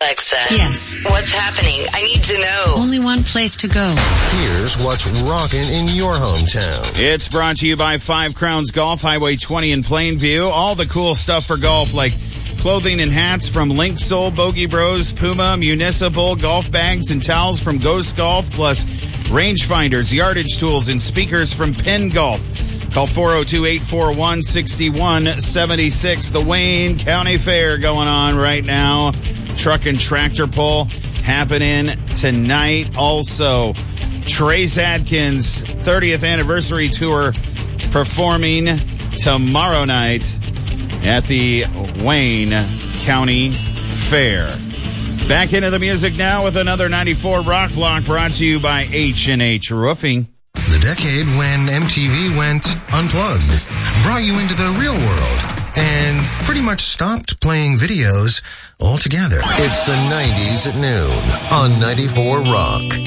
Alexa. Yes. What's happening? I need to know. Only one place to go. Here's what's rocking in your hometown. It's brought to you by Five Crowns Golf, Highway 20 in Plainview. All the cool stuff for golf, like clothing and hats from Linksole, Bogey Bros, Puma, Municipal, golf bags and towels from Ghost Golf, plus rangefinders, yardage tools, and speakers from Penn Golf. Call 402-841-6176. The Wayne County Fair going on right now. Truck and tractor pull happening tonight. Also, Trace Adkins' 30th anniversary tour performing tomorrow night at the Wayne County Fair. Back into the music now with another 94 Rock Block brought to you by H&H Roofing. The decade when MTV went unplugged, brought you into the real world, and pretty much stopped playing videos altogether. It's the 90s at noon on 94 Rock.